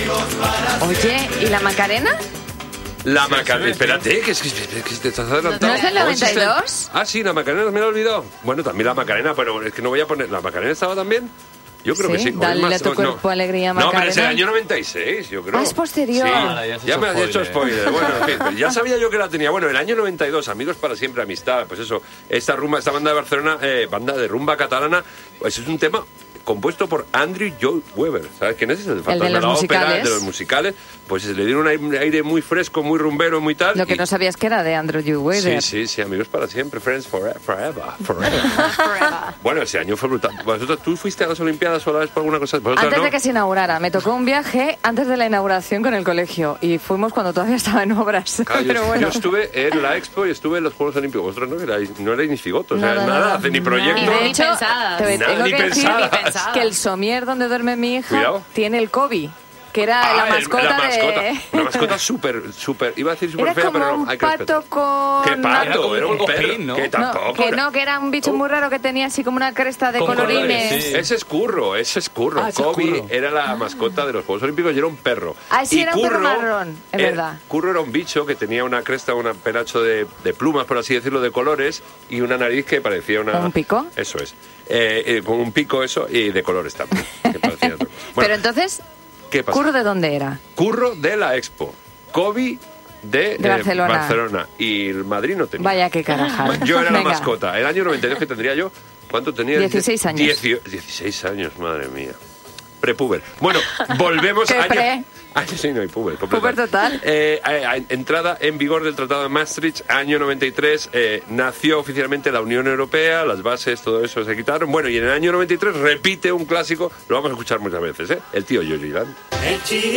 Oye, ¿y la Macarena? La Macarena, espérate, que te estás adelantando. ¿No es del 92? Ah, sí, la Macarena me la he olvidado. Bueno, también la Macarena, pero es que no voy a poner... ¿La Macarena estaba también? Yo creo que sí. Dale a tu cuerpo alegría, Macarena. No, pero es el año 96, yo creo. Ah, es posterior. Sí, ya me has hecho spoiler. Bueno, en fin, ya sabía yo que la tenía. Bueno, el año 92, Amigos para siempre, amistad. Pues eso, esta banda de Barcelona, banda de rumba catalana, pues es un tema compuesto por Andrew Lloyd Webber. ¿Sabes quién es? El de los musicales. De los musicales. Pues le dieron un aire muy fresco, muy rumbero, muy tal. Lo que no sabías que era de Andrew Lloyd Webber. Sí, Amigos para siempre, Friends forever. Bueno, ese año fue brutal. ¿Vosotros, tú fuiste a las Olimpiadas o a la vez por alguna cosa? Antes de que se inaugurara. Me tocó un viaje antes de la inauguración con el colegio. Y fuimos cuando todavía estaba en obras. Claro, pero bueno. Yo estuve en la Expo y estuve en los Juegos Olímpicos. Vosotros no erais ni figotos. O sea, nada, ni proyecto. Y de hecho, tengo que decir que el somier donde duerme mi hija tiene el COVID. Que era la mascota de... Una mascota súper... Iba a decir súper fea, pero no, hay que respetar. Era como un pato con... ¿Qué pato? Era un perro. ¿no? Que tampoco... que era un bicho muy raro que tenía así como una cresta de colorines. Sí. Ese es Curro. Kobe era la mascota de los Juegos Olímpicos y era un perro. Ah, sí, y era un perro marrón, es verdad. Curro era un bicho que tenía una cresta, un penacho de plumas, por así decirlo, de colores, y una nariz que parecía una... ¿Con un pico? Eso es. Con un pico, eso, y de colores también. Que parecía otra cosa. Bueno, pero entonces... ¿Qué pasa? ¿Curro de dónde era? Curro de la Expo. Kobe de Barcelona. Y el Madrid no tenía. Vaya que caraja. Yo era la mascota. El año 92 que tendría yo... ¿Cuánto tenía? 16 años. 16 años, madre mía. Prepuber. Bueno, volvemos a... ¿Qué sí, no hay puber. Puber total. Entrada en vigor del Tratado de Maastricht, año 93. Nació oficialmente la Unión Europea, las bases, todo eso se quitaron. Bueno, y en el año 93 repite un clásico, lo vamos a escuchar muchas veces, El tío Yoyiland.